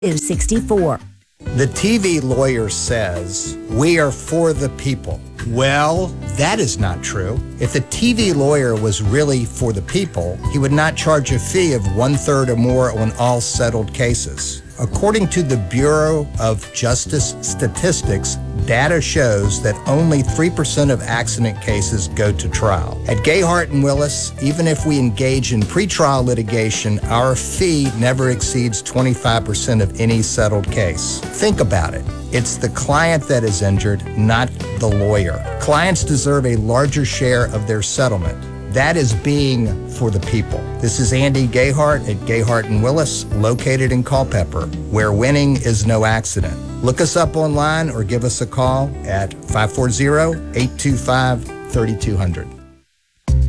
is 64. The TV lawyer says, "We are for the people." Well, that is not true. If the TV lawyer was really for the people, he would not charge a fee of 1/3 or more on all settled cases. According to the Bureau of Justice Statistics, data shows that only 3% of accident cases go to trial. At Gayhart & Willis, even if we engage in pretrial litigation, our fee never exceeds 25% of any settled case. Think about it. It's the client that is injured, not the lawyer. Clients deserve a larger share of their settlement. That is being for the people. This is Andy Gayhart at Gayhart & Willis, located in Culpeper, where winning is no accident. Look us up online or give us a call at 540-825-3200.